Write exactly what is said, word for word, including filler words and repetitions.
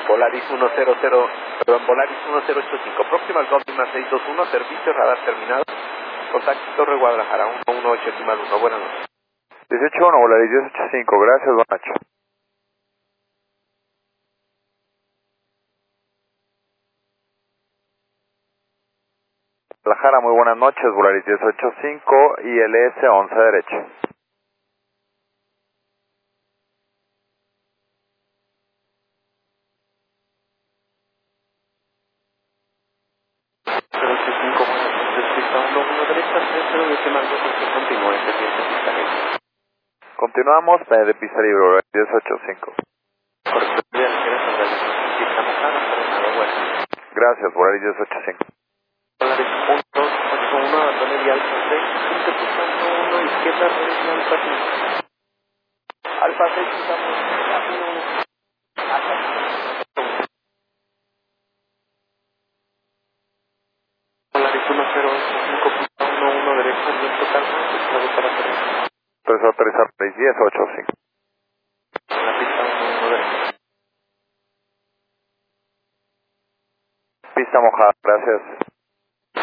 Volaris uno cero cero, perdón, Volaris uno cero ocho cinco, próximo al Goldman seis dos uno, servicio radar terminado, contacto Torre Guadalajara, uno uno ocho decimal uno, buenas noches. dieciocho uno, Volaris diez ochenta y cinco, gracias, don Nacho. Guadalajara, muy buenas noches, Volaris diez ochenta y cinco y L S once derecha. cero ocho cinco, buenas noches, pista uno uno derecha, tres cero decimal dos, que continúe, pendiente pista libre. Continuamos, eh, de pista libre, Volaris diez ochenta y cinco. Corresponde a la pista mojada, frenado, bueno. Gracias, Volaris diez ochenta y cinco. Volaris uno dos ocho uno, abandone vial seis, quince pista uno uno, izquierda, derecha, alfa cinco. Alfa seis, estamos rápido, alfa cinco. Volaris uno cero ocho cinco, pista uno uno, derecha, viento calma, pista para aterrizar. tres aterrizar, Volaris diez ochenta y cinco. La pista uno uno, derecha. Pista mojada, gracias.